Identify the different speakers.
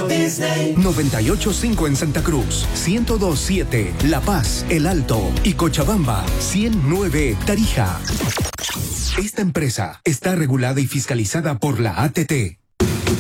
Speaker 1: Walt Disney.
Speaker 2: 98.5 en Santa Cruz, 102.7 La Paz, El Alto y Cochabamba, 109 Tarija. Esta empresa está regulada y fiscalizada por la ATT.